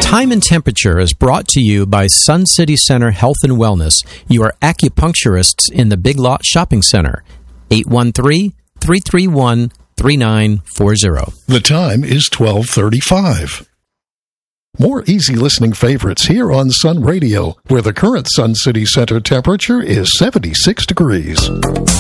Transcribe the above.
Time and Temperature is brought to you by Sun City Center Health and Wellness, your acupuncturists in the Big Lot Shopping Center. 813-331-3940. The time is 12:35. More easy listening favorites here on Sun Radio, where the current Sun City Center temperature is 76 degrees.